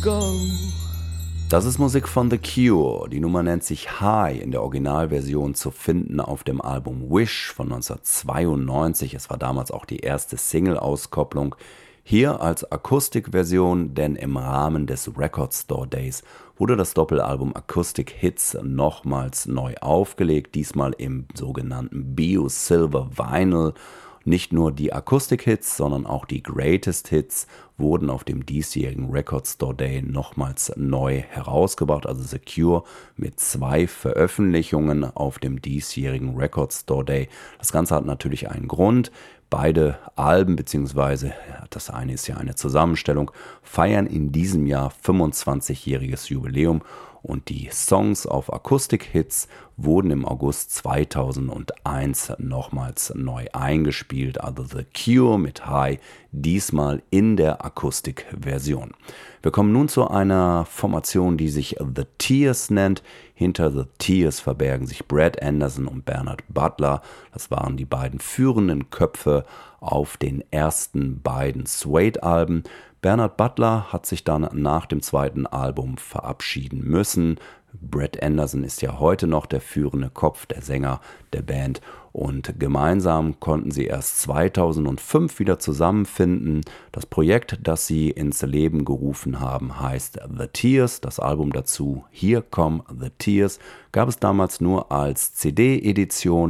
go. Das ist Musik von The Cure. Die Nummer nennt sich High, in der Originalversion zu finden auf dem Album Wish von 1992. Es war damals auch die erste Single-Auskopplung. Hier als Akustikversion, denn im Rahmen des Record Store Days wurde das Doppelalbum Acoustic Hits nochmals neu aufgelegt, diesmal im sogenannten Bio Silver Vinyl. Nicht nur die Akustik-Hits, sondern auch die Greatest Hits wurden auf dem diesjährigen Record Store Day nochmals neu herausgebracht. Also The Cure mit 2 Veröffentlichungen auf dem diesjährigen Record Store Day. Das Ganze hat natürlich einen Grund. Beide Alben, beziehungsweise das eine ist ja eine Zusammenstellung, feiern in diesem Jahr 25-jähriges Jubiläum. Und die Songs auf Akustik-Hits wurden im August 2001 nochmals neu eingespielt. Also The Cure mit High, diesmal in der Akustikversion. Wir kommen nun zu einer Formation, die sich The Tears nennt. Hinter The Tears verbergen sich Brad Anderson und Bernard Butler. Das waren die beiden führenden Köpfe auf den ersten beiden Suede-Alben. Bernard Butler hat sich dann nach dem zweiten Album verabschieden müssen. Brad Anderson ist ja heute noch der führende Kopf, der Sänger der Band, und gemeinsam konnten sie erst 2005 wieder zusammenfinden. Das Projekt, das sie ins Leben gerufen haben, heißt The Tears. Das Album dazu, Here Come the Tears, gab es damals nur als CD-Edition.